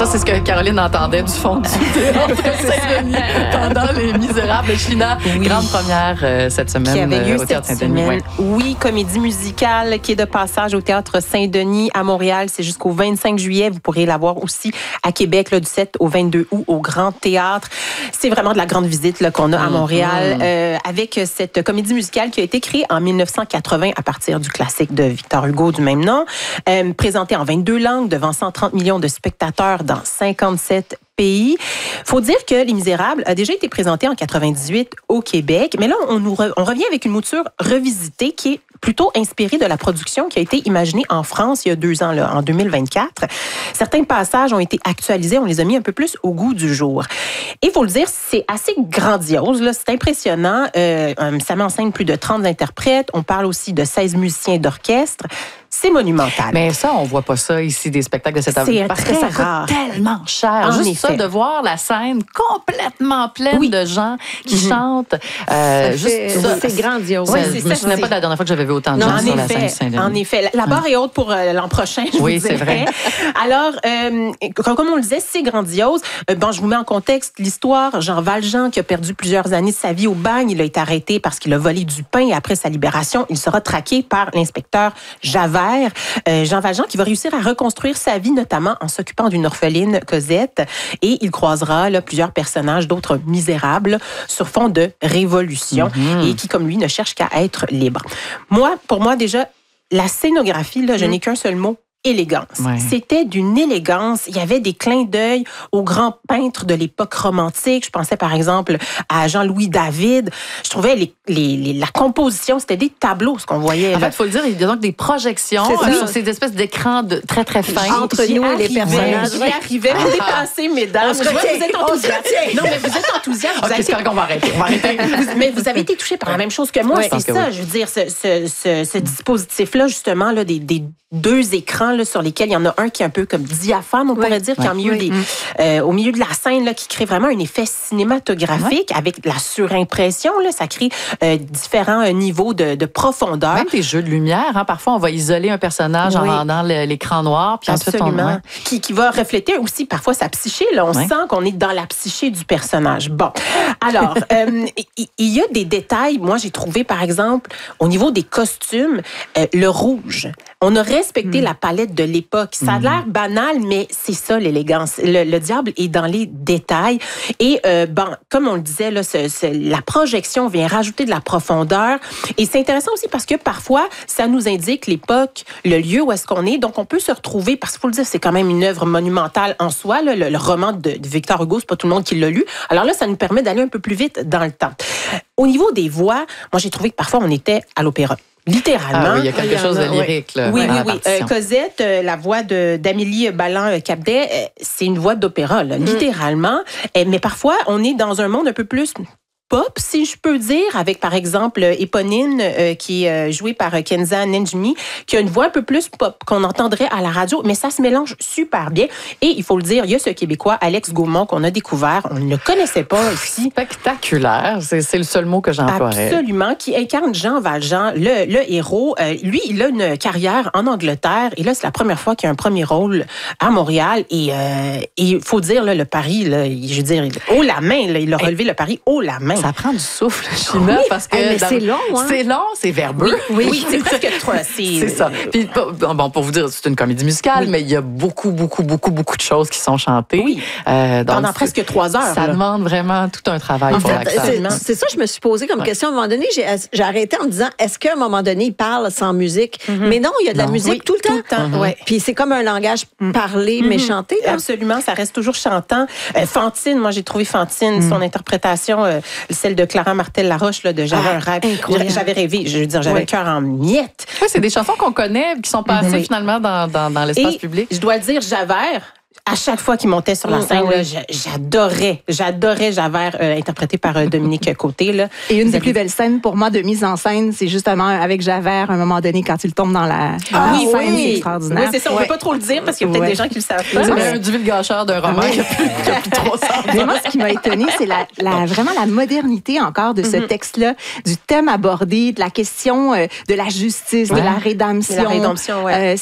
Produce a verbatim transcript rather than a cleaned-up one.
Ça, c'est ce que Caroline entendait du fond du théâtre Saint-Denis pendant Les Misérables. China, oui. grande première euh, cette semaine qui avait lieu euh, au Théâtre Saint-Denis. Ouais. Oui, comédie musicale qui est de passage au Théâtre Saint-Denis à Montréal. C'est jusqu'au vingt-cinq juillet. Vous pourrez la voir aussi à Québec là, du sept au vingt-deux août au Grand Théâtre. C'est vraiment de la grande visite là, qu'on a à Montréal mm-hmm. euh, avec cette comédie musicale qui a été créée en mille neuf cent quatre-vingts à partir du classique de Victor Hugo du même nom. Euh, présentée en vingt-deux langues devant cent trente millions de spectateurs dans cinquante-sept pays. Faut dire que Les Misérables a déjà été présenté en quatre-vingt-dix-huit au Québec, mais là, on, nous re, on revient avec une mouture revisitée qui est plutôt inspirée de la production qui a été imaginée en France il y a deux ans, là, en deux mille vingt-quatre. Certains passages ont été actualisés, on les a mis un peu plus au goût du jour. Et il faut le dire, c'est assez grandiose, là, c'est impressionnant. Euh, ça met en scène plus de trente interprètes. On parle aussi de seize musiciens d'orchestre. C'est monumental. Mais ça, on voit pas ça ici, des spectacles de cette C'est parce que ça rare. coûte tellement cher. En Juste effet. ça, de voir la scène complètement pleine oui. de gens qui mm-hmm. chantent. Euh, ça juste fait, ça, c'est grandiose. Ouais, oui, je me souviens pas de la dernière fois que j'avais vu autant de non, gens en sur effet, la scène du Saint-Denis. En effet. La barre est haute pour euh, l'an prochain, je oui, vous dirais. c'est vrai. Alors, euh, comme on le disait, c'est grandiose. Euh, bon, je vous mets en contexte l'histoire. Jean Valjean, qui a perdu plusieurs années de sa vie au bagne, il a été arrêté parce qu'il a volé du pain et après sa libération, il sera traqué par l'inspecteur Javert. Euh, Jean Valjean qui va réussir à reconstruire sa vie, notamment en s'occupant d'une orpheline, Cosette, et il croisera là, plusieurs personnages, d'autres misérables, sur fond de révolution, mm-hmm. et qui, comme lui, ne cherchent qu'à être libres. Moi, pour moi, déjà, la scénographie, là, je mm-hmm. n'ai qu'un seul mot, élégance. Ouais. C'était d'une élégance. Il y avait des clins d'œil aux grands peintres de l'époque romantique. Je pensais par exemple à Jean-Louis David. Je trouvais les, les, les, la composition, c'était des tableaux, ce qu'on voyait. En fait, il faut le dire, il y a donc des projections euh, sur ces espèces d'écrans de, très, très fins. Entre nous et les personnages. J'y arrivais. Vous dépassez, mesdames. On se retient. Vous êtes enthousiastes. Non, mais vous êtes enthousiastes. OK, c'est quand on va arrêter. On va arrêter. Mais vous avez été touchés par la même chose que moi. Oui, c'est ça, oui. Je veux dire, ce, ce, ce, ce dispositif-là, justement, là, des, des deux écrans là, sur lesquels il y en a un qui est un peu comme diaphane, on oui. pourrait dire, qui est en milieu oui. des, euh, au milieu de la scène, là, qui crée vraiment un effet cinématographique oui. avec la surimpression. Là, ça crée euh, différents euh, niveaux de, de profondeur. Même des jeux de lumière. Hein, parfois, on va isoler un personnage oui. en rendant l'écran noir. Puis Absolument. Ensuite, on... Ouais. Qui, qui va refléter aussi parfois sa psyché. Là. On oui. sent qu'on est dans la psyché du personnage. Bon. Alors, euh, il, il y a des détails. Moi, j'ai trouvé, par exemple, au niveau des costumes, euh, le rouge. On a respecté mm. la palette de l'époque. Ça a l'air banal, mais c'est ça l'élégance. Le, le diable est dans les détails. Et euh, bon, comme on le disait, là, ce, ce, la projection vient rajouter de la profondeur. Et c'est intéressant aussi parce que parfois, ça nous indique l'époque, le lieu où est-ce qu'on est. Donc, on peut se retrouver, parce qu'il faut le dire, c'est quand même une œuvre monumentale en soi. Là, le, le roman de, de Victor Hugo, c'est pas tout le monde qui l'a lu. Alors là, ça nous permet d'aller un peu plus vite dans le temps. Au niveau des voix, moi, j'ai trouvé que parfois, on était à l'opéra. Littéralement. Ah oui, il y a quelque il y chose de lyrique. Là, oui, oui, oui, oui. Euh, Cosette, euh, la voix de, d'Amélie Balland-Capdet, euh, c'est une voix d'opéra, là, mm. littéralement. Euh, mais parfois, on est dans un monde un peu plus pop, si je peux dire, avec par exemple Éponine, euh, qui est euh, jouée par Kenza Nenjmi, qui a une voix un peu plus pop qu'on entendrait à la radio, mais ça se mélange super bien. Et il faut le dire, il y a ce Québécois, Alex Gaumont, qu'on a découvert, on ne le connaissait pas ici. Spectaculaire, c'est, c'est le seul mot que j'emploierais. Absolument, qui incarne Jean Valjean, le, le héros. Euh, lui, il a une carrière en Angleterre, et là, c'est la première fois qu'il a un premier rôle à Montréal, et euh, il faut dire, là, le pari, là, je veux dire, haut la main, là, il a relevé le pari haut la main. Ça prend du souffle, China, oui, parce que... mais dans... c'est long, hein? C'est long, c'est verbeux. Oui, oui, oui c'est presque trois. C'est, c'est ça. Puis, bon, pour vous dire, c'est une comédie musicale, oui. mais il y a beaucoup, beaucoup, beaucoup, beaucoup de choses qui sont chantées. Oui, euh, donc, pendant presque trois heures. Ça là. demande vraiment tout un travail en pour fait, l'accent. C'est, c'est ça que je me suis posé comme ouais. question. À un moment donné, j'ai, j'ai arrêté en me disant, est-ce qu'à un moment donné, il parle sans musique? Mm-hmm. Mais non, il y a de la non. musique oui, tout le temps. Tout le temps. Mm-hmm. Ouais. Puis c'est comme un langage parlé, mm-hmm. mais chanté. Là. Absolument, ça reste toujours chantant. Euh, Fantine, moi, j'ai trouvé Fantine, mm. son interprétation, euh, celle de Clara Martel-Laroche, là, de J'avais ah, un rêve. Incroyable. J'avais rêvé, je veux dire, j'avais oui. le cœur en miettes. Oui, c'est des chansons qu'on connaît, qui sont passées oui. finalement dans, dans, dans l'espace Et public. Je dois dire, Javert, à chaque fois qu'il montait sur la scène, là, j'adorais, j'adorais Javert, euh, interprété par euh, Dominique Côté. Là. Et une des plus belles scènes pour moi de mise en scène, c'est justement avec Javert, à un moment donné, quand il tombe dans la, dans ah, la oui, scène, oui. c'est extraordinaire. Oui, c'est ça, on ne ouais. peut pas trop le dire parce qu'il y a peut-être ouais. des gens qui le savent pas. C'est mais... un divulgateur d'un roman qui a plus, qui a plus de trois cents. Mais moi, ce qui m'a étonnée, c'est la, la, vraiment la modernité encore de ce mm-hmm. texte-là, du thème abordé, de la question euh, de la justice, ouais. de la rédemption. De la rédemption, ouais. euh,